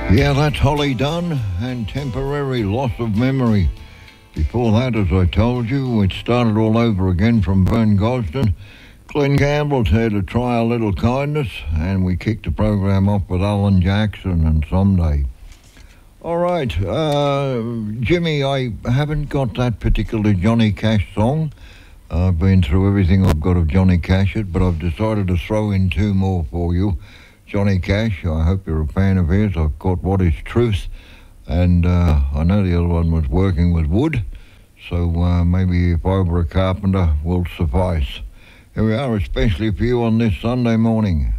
Yeah, that's Holly Dunn and Temporary Loss of Memory. Before that, as I told you, it started all over again from Vern Gosden. Glenn Campbell's here to try a little kindness, and we kicked the program off with Alan Jackson and Someday. All right, Jimmy, I haven't got that particular Johnny Cash song. I've been through everything I've got of Johnny Cash, but I've decided to throw in two more for you. Johnny Cash, I hope you're a fan of his. I've got What Is Truth, and I know the other one was Working with Wood, so maybe If I Were a Carpenter will suffice. Here we are, especially for you on this Sunday morning.